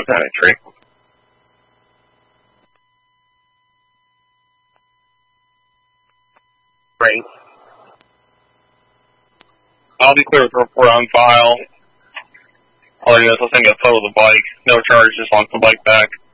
was on a tree. Great. I'll be clear with the report on file. All I do is I'll send you a photo of the bike. No charge, just wants the bike back.